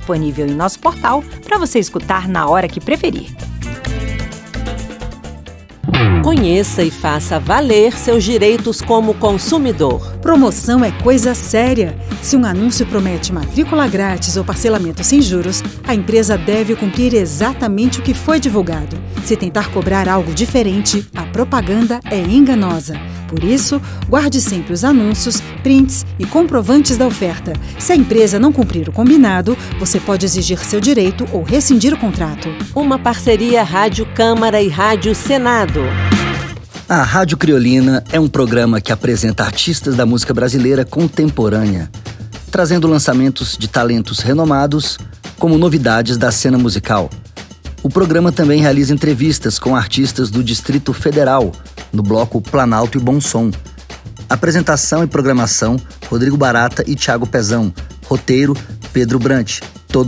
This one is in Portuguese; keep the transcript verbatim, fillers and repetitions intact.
disponível em nosso portal para você escutar na hora que preferir. Conheça e faça valer seus direitos como consumidor. Promoção é coisa séria. Se um anúncio promete matrícula grátis ou parcelamento sem juros, a empresa deve cumprir exatamente o que foi divulgado. Se tentar cobrar algo diferente, a propaganda é enganosa. Por isso, guarde sempre os anúncios, prints e comprovantes da oferta. Se a empresa não cumprir o combinado, você pode exigir seu direito ou rescindir o contrato. Uma parceria Rádio Câmara e Rádio Senado. A Rádio Criolina é um programa que apresenta artistas da música brasileira contemporânea, trazendo lançamentos de talentos renomados como novidades da cena musical. O programa também realiza entrevistas com artistas do Distrito Federal, no bloco Planalto e Bom Som. Apresentação e programação, Rodrigo Barata e Thiago Pezão. Roteiro, Pedro Brant.